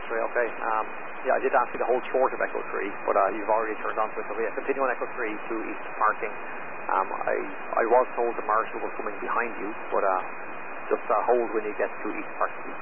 That's right, okay. Yeah, I did ask you to hold short of Echo 3, but you've already turned on to it. So yeah, continue on Echo 3 to east parking. I was told the marshal was coming behind you, but just hold when you get to east parking.